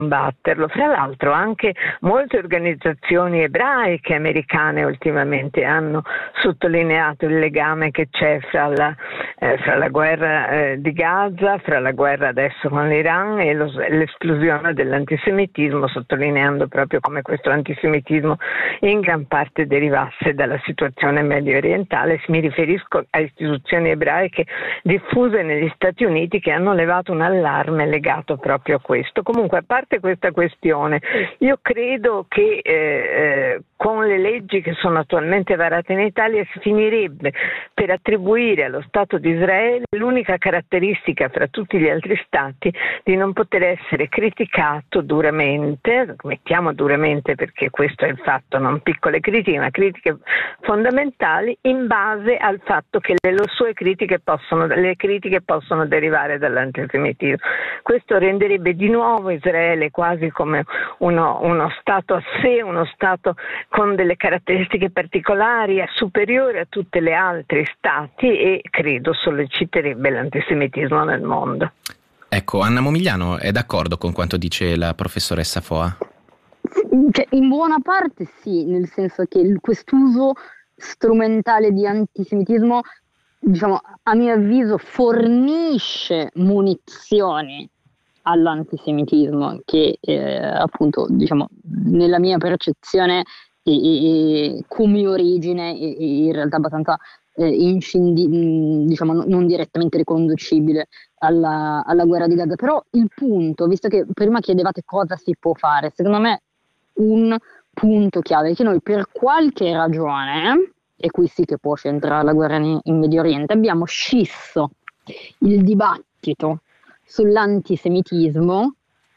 combatterlo. Fra l'altro anche molte organizzazioni ebraiche americane ultimamente hanno sottolineato il legame che c'è fra la guerra di Gaza, fra la guerra adesso con l'Iran e l'esplosione dell'antisemitismo, sottolineando proprio come questo antisemitismo in gran parte derivasse dalla situazione medio orientale. Mi riferisco a istituzioni ebraiche diffuse negli Stati Uniti che hanno levato un allarme legato proprio a questo. Comunque, a parte questa questione, io credo che con le leggi che sono attualmente varate in Italia si finirebbe per attribuire allo Stato di Israele l'unica caratteristica fra tutti gli altri Stati di non poter essere criticato duramente, mettiamo duramente perché questo è il fatto, non piccole critiche, ma critiche fondamentali, in base al fatto che le sue critiche possono derivare dall'antisemitismo. Questo renderebbe di nuovo Israele quasi come uno Stato a sé, uno Stato con delle caratteristiche particolari, superiore a tutte le altre Stati, e credo solleciterebbe l'antisemitismo nel mondo. Ecco, Anna Momigliano è d'accordo con quanto dice la professoressa Foa? Cioè, in buona parte sì, nel senso che quest'uso strumentale di antisemitismo, diciamo, a mio avviso fornisce munizioni all'antisemitismo che appunto, diciamo, nella mia percezione come origine in realtà abbastanza diciamo non direttamente riconducibile alla guerra di Gaza. Però il punto, visto che prima chiedevate cosa si può fare, secondo me un punto chiave è che noi per qualche ragione, e qui sì che può centrare la guerra in Medio Oriente, abbiamo scisso il dibattito sull'antisemitismo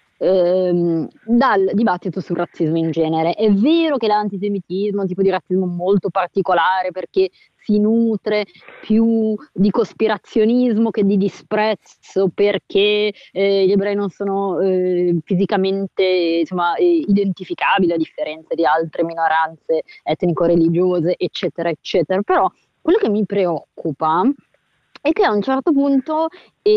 dal dibattito sul razzismo in genere. È vero che l'antisemitismo è un tipo di razzismo molto particolare perché si nutre più di cospirazionismo che di disprezzo, perché gli ebrei non sono fisicamente, insomma, identificabili a differenza di altre minoranze etnico-religiose, eccetera, eccetera. Però quello che mi preoccupa è che a un certo punto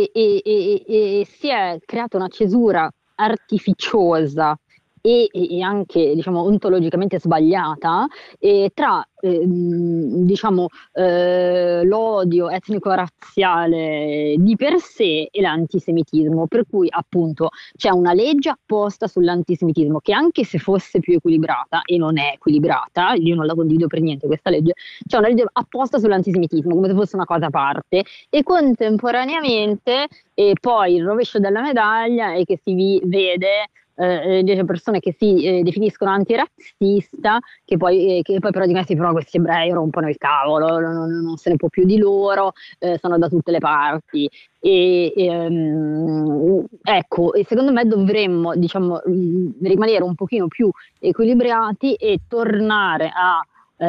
si è creata una cesura artificiosa e anche, diciamo, ontologicamente sbagliata tra diciamo l'odio etnico-razziale di per sé e l'antisemitismo, per cui appunto c'è una legge apposta sull'antisemitismo che, anche se fosse più equilibrata, e non è equilibrata, io non la condivido per niente questa legge, c'è una legge apposta sull'antisemitismo come se fosse una cosa a parte, e contemporaneamente poi il rovescio della medaglia è che si vede 10 persone che si definiscono antirazzista, che poi però dicono sì, però questi ebrei rompono il cavolo, non se ne può più di loro, sono da tutte le parti. Ecco, e secondo me dovremmo, diciamo, rimanere un pochino più equilibrati e tornare a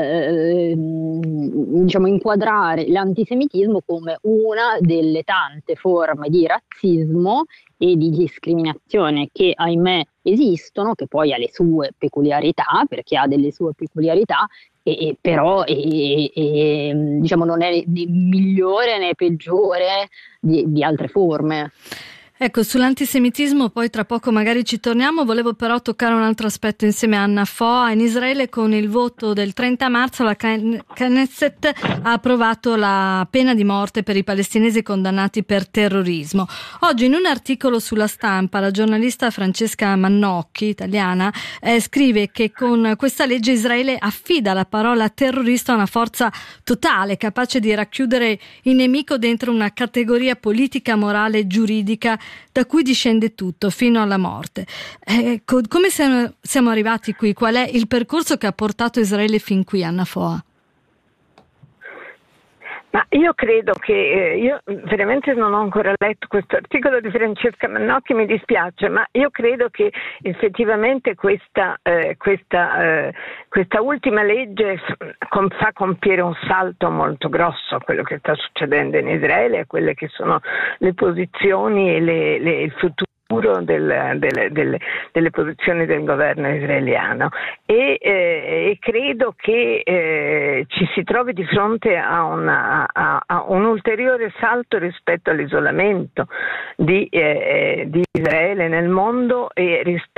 diciamo inquadrare l'antisemitismo come una delle tante forme di razzismo e di discriminazione che, ahimè, esistono, che poi ha le sue peculiarità, perché ha delle sue peculiarità, però diciamo non è né migliore né peggiore di altre forme. Ecco, sull'antisemitismo poi tra poco magari ci torniamo. Volevo però toccare un altro aspetto insieme a Anna Foa. In Israele, con il voto del 30 marzo, la Knesset ha approvato la pena di morte per i palestinesi condannati per terrorismo. Oggi, in un articolo sulla Stampa, la giornalista Francesca Mannocchi, italiana, scrive che con questa legge Israele affida la parola terrorista a una forza totale, capace di racchiudere il nemico dentro una categoria politica, morale e giuridica da cui discende tutto, fino alla morte. Come siamo arrivati qui? Qual è il percorso che ha portato Israele fin qui, Anna Foa? Ma io credo che io veramente non ho ancora letto questo articolo di Francesca Mannocchi, mi dispiace, ma io credo che effettivamente questa ultima legge fa compiere un salto molto grosso a quello che sta succedendo in Israele, a quelle che sono le posizioni e il futuro delle posizioni del governo israeliano e credo che ci si trovi di fronte a un ulteriore salto rispetto all'isolamento di Israele nel mondo e rispetto